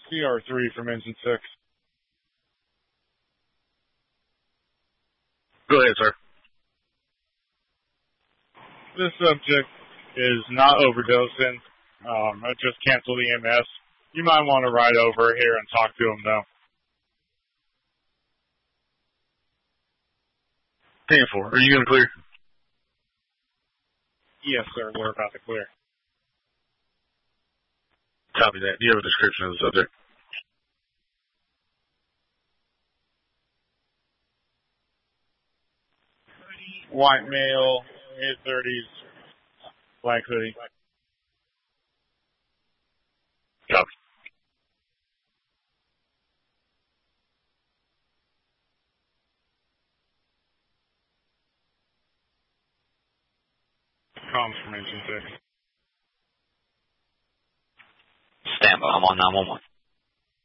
CR3 from Engine 6. Go ahead, sir. This subject is not overdosing. I just canceled EMS. You might want to ride over here and talk to him, though. 10-4. Are you going to clear? Yes, sir. We're about to clear. Copy that. Do you have a description of the subject? White male, mid-30s, black hoodie. Copy. Comms from Engine 6. Stand by. I'm on 911.